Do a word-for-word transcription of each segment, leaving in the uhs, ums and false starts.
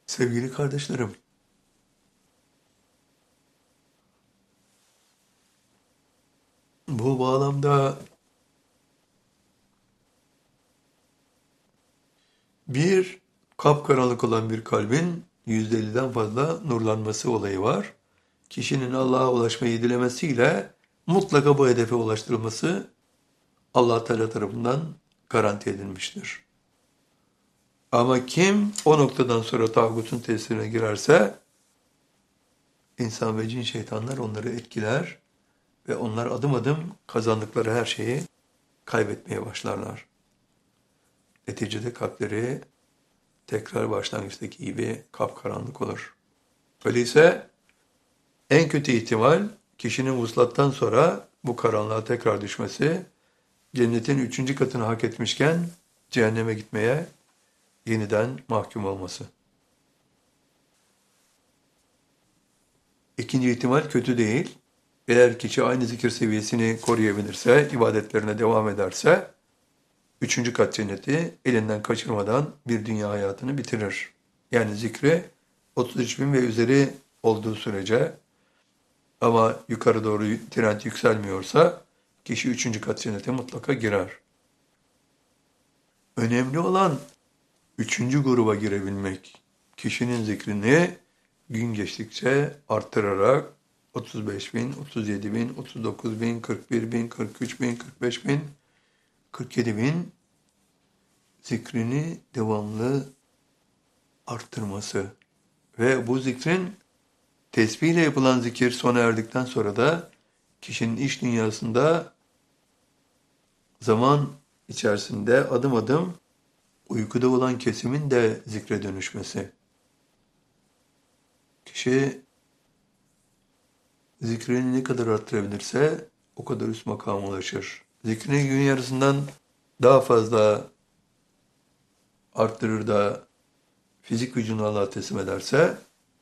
Sevgili kardeşlerim, bu bağlamda bir kapkaranlık olan bir kalbin yüzde elliden fazla nurlanması olayı var. Kişinin Allah'a ulaşmayı dilemesiyle mutlaka bu hedefe ulaştırılması Allah Teala tarafından garanti edilmiştir. Ama kim o noktadan sonra tağutun tesirine girerse insan ve cin şeytanlar onları etkiler ve onlar adım adım kazandıkları her şeyi kaybetmeye başlarlar. Neticede kalpleri tekrar başlangıçtaki gibi kapkaranlık olur. Öyleyse en kötü ihtimal kişinin vuslattan sonra bu karanlığa tekrar düşmesi, cennetin üçüncü katını hak etmişken cehenneme gitmeye yeniden mahkum olması. İkinci ihtimal kötü değil. Eğer kişi aynı zikir seviyesini koruyabilirse, ibadetlerine devam ederse, üçüncü kat cenneti elinden kaçırmadan bir dünya hayatını bitirir. Yani zikri otuz üç bin ve üzeri olduğu sürece ama yukarı doğru trend yükselmiyorsa kişi üçüncü kat cennete mutlaka girer. Önemli olan üçüncü gruba girebilmek. Kişinin zikrini gün geçtikçe arttırarak otuz beş bin, otuz yedi bin, otuz dokuz bin, kırk bir bin, kırk üç bin, kırk beş bin, kırk yedi bin zikrini devamlı arttırması ve bu zikrin tesbihle yapılan zikir sona erdikten sonra da kişinin iç dünyasında zaman içerisinde adım adım uykuda olan kesimin de zikre dönüşmesi. Kişi zikrini ne kadar arttırabilirse o kadar üst makama ulaşır. Zikrini gün yarısından daha fazla arttırır da fizik gücünü Allah'a teslim ederse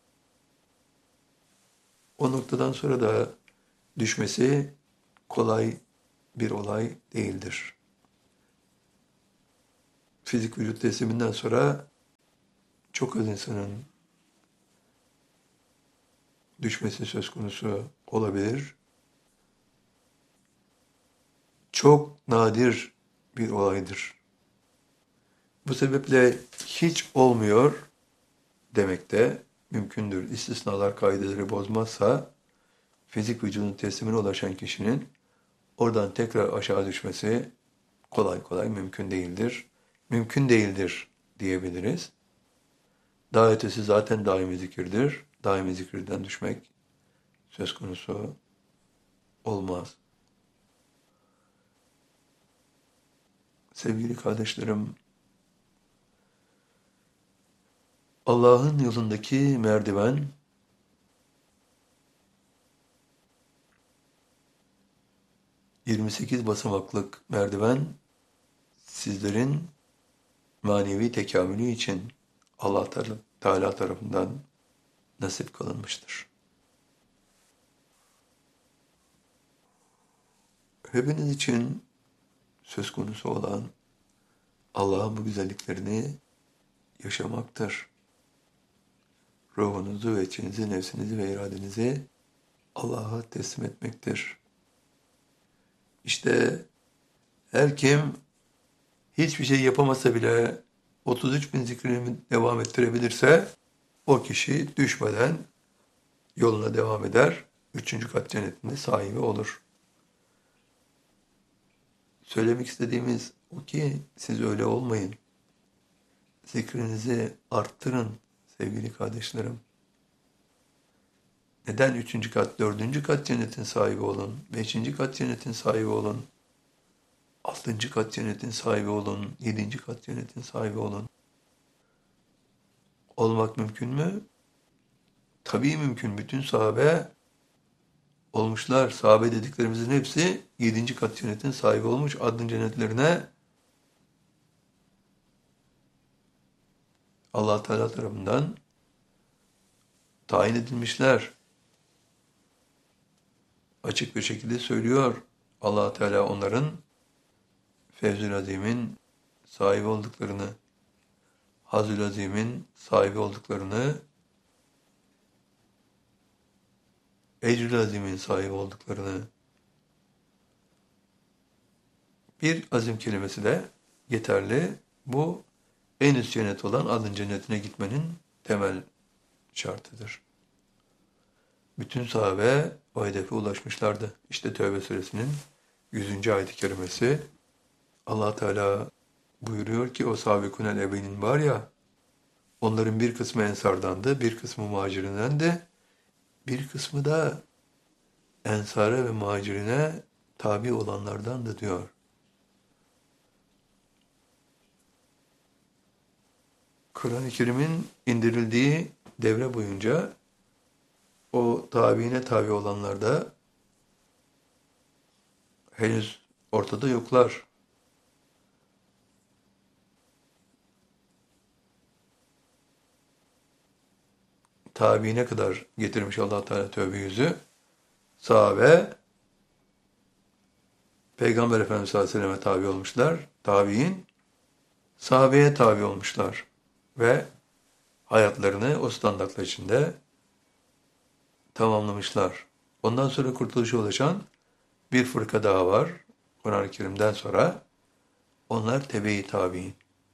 o noktadan sonra da düşmesi kolay bir olay değildir. Fizik vücut tesliminden sonra çok az insanın düşmesi söz konusu olabilir. Çok nadir bir olaydır. Bu sebeple hiç olmuyor demek de mümkündür. İstisnalar kaideleri bozmazsa fizik vücudun teslimine ulaşan kişinin oradan tekrar aşağı düşmesi kolay kolay mümkün değildir. Mümkün değildir diyebiliriz. Daha ötesi zaten daimi zikirdir. Daimi zikirden düşmek söz konusu olmaz. Sevgili kardeşlerim, Allah'ın yolundaki merdiven yirmi sekiz basamaklık merdiven sizlerin manevi tekamülü için Allah Teala tarafından nasip kılınmıştır. Hepiniz için söz konusu olan Allah'ın bu güzelliklerini yaşamaktır. Ruhunuzu ve içinizi, nefsinizi ve iradenizi Allah'a teslim etmektir. İşte her kim hiçbir şey yapamasa bile otuz üç bin zikrini devam ettirebilirse o kişi düşmeden yoluna devam eder, üçüncü kat cennetinde sahibi olur. Söylemek istediğimiz o ki siz öyle olmayın. Zikrinizi arttırın sevgili kardeşlerim. Neden üçüncü kat, dördüncü kat cennetin sahibi olun, beşinci kat cennetin sahibi olun, altıncı kat cennetin sahibi olun, yedinci kat cennetin sahibi olun. Olmak mümkün mü? Tabii mümkün. Bütün sahabe olmuşlar. Sahabe dediklerimizin hepsi yedinci kat cennetin sahibi olmuş. Adın cennetlerine Allah Teala tarafından tayin edilmişler. Açık bir şekilde söylüyor Allah Teala onların Fevzül Azim'in sahibi olduklarını. Hazül Azim'in sahibi olduklarını, Ecrül Azim'in sahibi olduklarını, bir azim kelimesi de yeterli. Bu en üst cennet olan adın cennetine gitmenin temel şartıdır. Bütün sahabe o hedefe ulaşmışlardı. İşte Tevbe suresinin yüzüncü ayet-i kerimesi. Allah Teala buyuruyor ki o sabikunel evvelin var ya, onların bir kısmı ensardandı, bir kısmı muhacirinden de, bir kısmı da ensara ve muhacirine tabi olanlardan da diyor. Kur'an-ı Kerim'in indirildiği devre boyunca o tabiine tabi olanlar da henüz ortada yoklar. Tabiine kadar getirmiş Allah Teala tövbe yüzü. Sahabe Peygamber Efendimiz sallallahu aleyhi ve selleme tabi olmuşlar. Tabiin sahabeye tabi olmuşlar ve hayatlarını o standartlar içinde tamamlamışlar. Ondan sonra kurtuluşa ulaşan bir fırka daha var. Kur'an-ı Kerim'den sonra onlar tebe-i tabiin.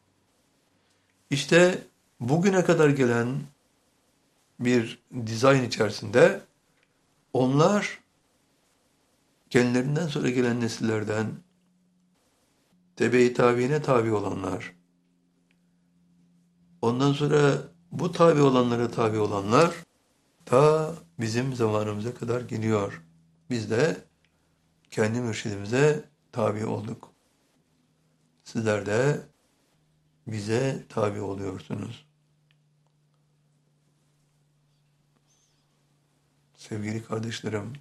İşte bugüne kadar gelen bir dizayn içerisinde onlar kendilerinden sonra gelen nesillerden tebe-i tabiine tabi olanlar, ondan sonra bu tabi olanlara tabi olanlar ta bizim zamanımıza kadar geliyor. Biz de kendi mürşidimize tabi olduk. Sizler de bize tabi oluyorsunuz. Sevgili kardeşlerim,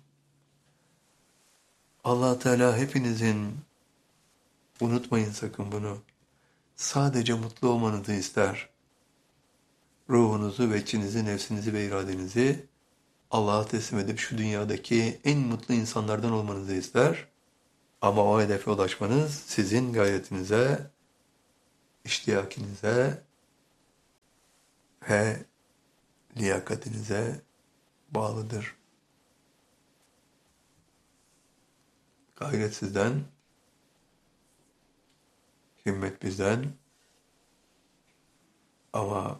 Allah Teala hepinizin, unutmayın sakın bunu, sadece mutlu olmanızı ister. Ruhunuzu ve içinizi, nefsinizi ve iradenizi Allah'a teslim edip şu dünyadaki en mutlu insanlardan olmanızı ister. Ama o hedefe ulaşmanız sizin gayretinize, iştiyakinize ve liyakatinize bağlıdır. Gayret sizden, himmet bizden ama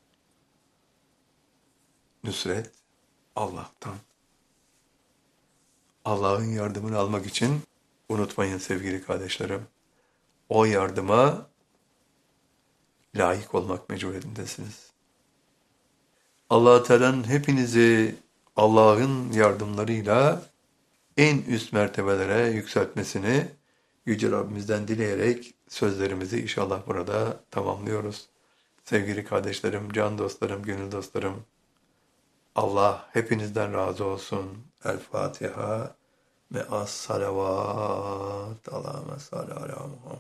nusret Allah'tan. Allah'ın yardımını almak için unutmayın sevgili kardeşlerim. O yardıma layık olmak mecburiyetindesiniz. Allah-u Teala'nın hepinizi Allah'ın yardımlarıyla en üst mertebelere yükseltmesini Yüce Rabbimizden dileyerek sözlerimizi inşallah burada tamamlıyoruz. Sevgili kardeşlerim, can dostlarım, gönül dostlarım, Allah hepinizden razı olsun. El Fatiha ve as salavat. Allahümme salli ala Muhammed.